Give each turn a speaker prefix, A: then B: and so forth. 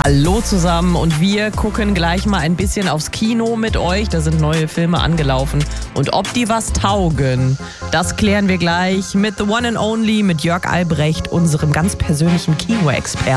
A: Hallo zusammen und wir gucken gleich mal ein bisschen aufs Kino mit euch. Da sind neue Filme angelaufen und ob die was taugen, das klären wir gleich mit The One and Only, mit Jörg Albrecht, unserem ganz persönlichen Kino-Experten.